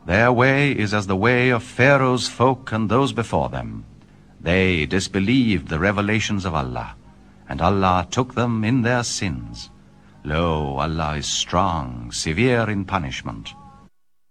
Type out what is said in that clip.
Their way is as the way of Pharaoh's folk and those before them. They disbelieved the revelations of Allah, and Allah took them in their sins. Lo, Allah is strong, severe in punishment.